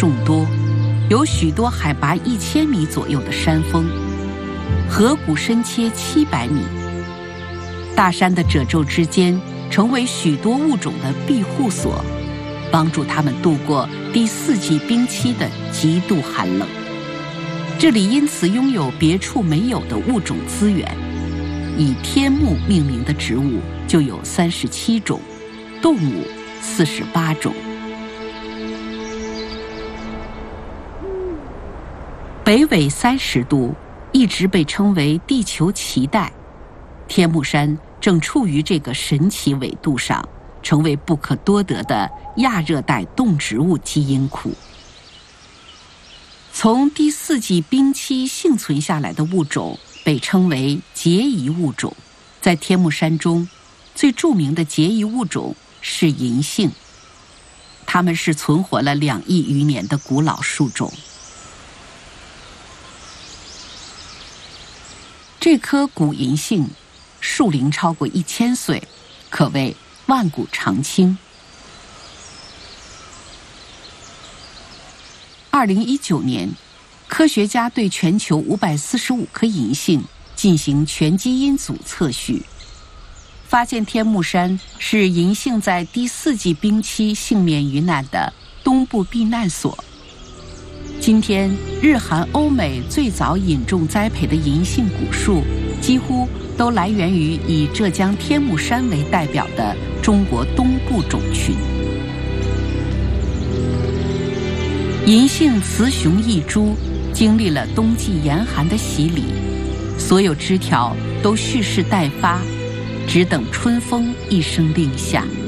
众多，有许多海拔1000米左右的山峰，河谷深切700米。大山的褶皱之间成为许多物种的庇护所，帮助它们度过第4纪冰期的极度寒冷。这里因此拥有别处没有的物种资源，以天目命名的植物就有37种，动物48种。北纬30度一直被称为地球脐带，天目山正处于这个神奇纬度上，成为不可多得的亚热带动植物基因库。从第4纪冰期幸存下来的物种被称为孑遗物种，在天目山中最著名的孑遗物种是银杏，它们是存活了2亿余年的古老树种。这棵古银杏树龄超过1000岁，可谓万古长青。2019年，科学家对全球545棵银杏进行全基因组测序，发现天目山是银杏在第4纪冰期幸免于难的东部避难所。今天，日韩欧美最早引种栽培的银杏古树，几乎都来源于以浙江天目山为代表的中国东部种群。银杏雌雄异株，经历了冬季严寒的洗礼，所有枝条都蓄势待发，只等春风一声令下。